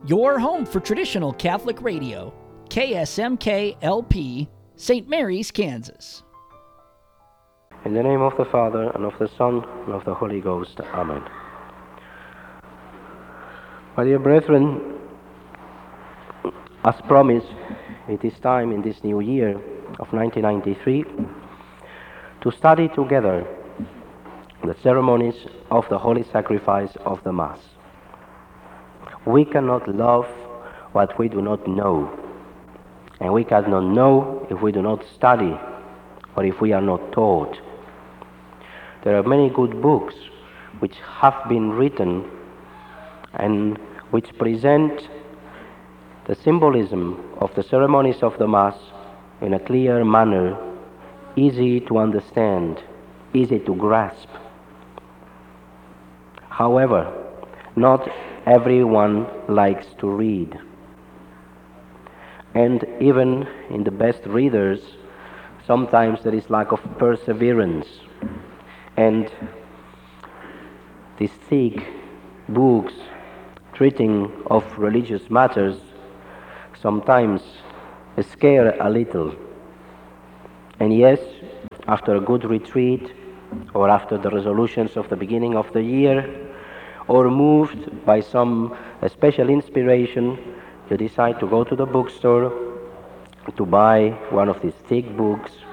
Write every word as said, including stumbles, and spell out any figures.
Your home for traditional Catholic radio, K S M K L P, Saint Mary's, Kansas. In the name of the Father, and of the Son, and of the Holy Ghost. Amen. My dear brethren, as promised, it is time in this new year of nineteen ninety-three to study together the ceremonies of the Holy Sacrifice of the Mass. We cannot love what we do not know, and we cannot know if we do not study or if we are not taught. There are many good books which have been written and which present the symbolism of the ceremonies of the Mass in a clear manner, easy to understand, easy to grasp. However, not everyone likes to read. And even in the best readers, sometimes there is lack of perseverance. And these thick books treating of religious matters sometimes scare a little. And yes, after a good retreat, or after the resolutions of the beginning of the year, or moved by some special inspiration, you decide to go to the bookstore to buy one of these thick books